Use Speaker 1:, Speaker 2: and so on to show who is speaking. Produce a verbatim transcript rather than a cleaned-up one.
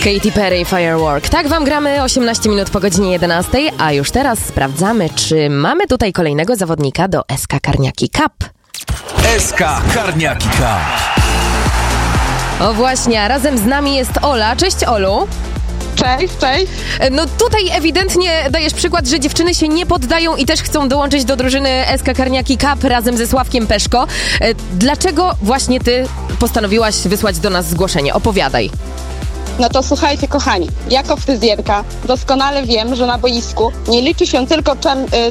Speaker 1: Katy Perry, Firework. Tak wam gramy osiemnaście minut po godzinie jedenastej, a już teraz sprawdzamy, czy mamy tutaj kolejnego zawodnika do S K Karniaki Cup.
Speaker 2: S K Karniaki Cup.
Speaker 1: O właśnie, a razem z nami jest Ola. Cześć, Olu.
Speaker 3: Cześć, cześć.
Speaker 1: No tutaj ewidentnie dajesz przykład, że dziewczyny się nie poddają i też chcą dołączyć do drużyny S K Karniaki Cup razem ze Sławkiem Peszko. Dlaczego właśnie ty postanowiłaś wysłać do nas zgłoszenie? Opowiadaj.
Speaker 3: No to słuchajcie, kochani, jako fryzjerka doskonale wiem, że na boisku nie liczy się tylko czar-